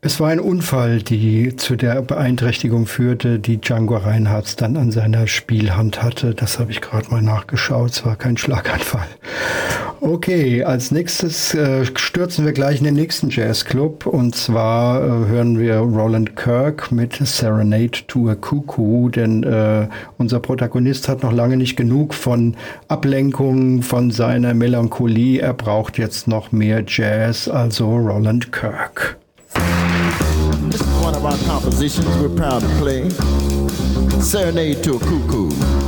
Es war ein Unfall, die zu der Beeinträchtigung führte, die Django Reinhardt dann an seiner Spielhand hatte. Das habe ich gerade mal nachgeschaut. Es war kein Schlaganfall. Okay, als nächstes stürzen wir gleich in den nächsten Jazzclub. Und zwar hören wir Roland Kirk mit Serenade to a Cuckoo. Denn unser Protagonist hat noch lange nicht genug von Ablenkung, von seiner Melancholie. Er braucht jetzt noch mehr Jazz, also Roland Kirk. This is one of our compositions we're proud to play. Serenade to a Cuckoo.